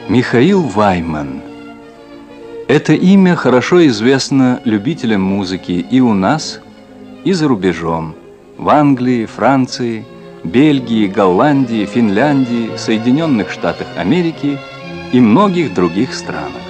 Михаил Вайнман. Это имя хорошо известно любителям музыки и у нас, и за рубежом, в Англии, Франции, Бельгии, Голландии, Финляндии, Соединенных Штатах Америки и многих других странах.